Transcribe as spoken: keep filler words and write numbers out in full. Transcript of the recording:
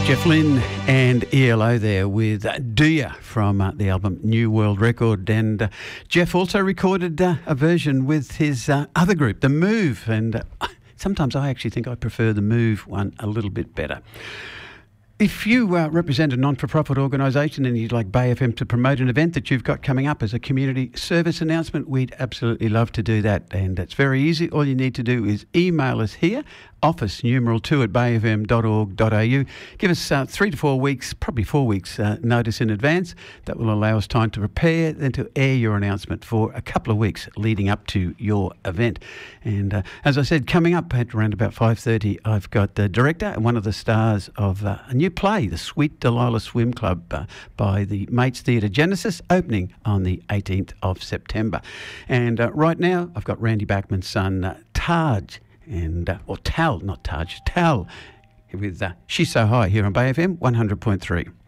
Jeff Lynne and E L O there with Do Ya from uh, the album New World Record. And uh, Jeff also recorded uh, a version with his uh, other group, The Move. And uh, sometimes I actually think I prefer The Move one a little bit better. If you uh, represent a non-for-profit organisation and you'd like Bay F M to promote an event that you've got coming up as a community service announcement, we'd absolutely love to do that. And it's very easy. All you need to do is email us here, office numeral two at bay f m dot org dot a u. Give us uh, three to four weeks, probably four weeks uh, notice in advance. That will allow us time to prepare, then to air your announcement for a couple of weeks leading up to your event. And uh, as I said, coming up at around about five thirty, I've got the director and one of the stars of uh, a new play, The Sweet Delilah Swim Club uh, by the Mates Theatre Genesis, opening on the eighteenth of September. And uh, right now, I've got Randy Bachman's son, uh, Taj, and uh, or Tal, not Taj, Tal, with uh, She's So High here on Bay F M one hundred point three.